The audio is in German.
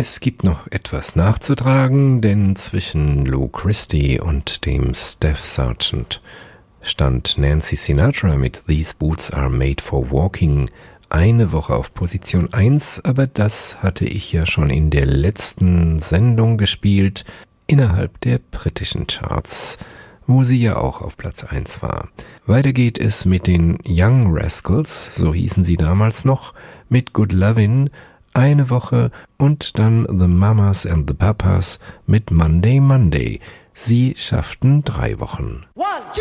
Es gibt noch etwas nachzutragen, denn zwischen Lou Christie und dem Staff Sergeant stand Nancy Sinatra mit These Boots Are Made for Walking eine Woche auf Position 1, aber das hatte ich ja schon in der letzten Sendung gespielt, innerhalb der britischen Charts, wo sie ja auch auf Platz 1 war. Weiter geht es mit den Young Rascals, so hießen sie damals noch, mit Good Lovin' eine Woche und dann The Mamas and the Papas mit Monday Monday. Sie schafften 3 Wochen. 1, 2